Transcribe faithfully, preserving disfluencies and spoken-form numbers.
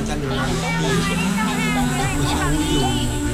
กันอยู่นะครับที่ผู้ชายอยู่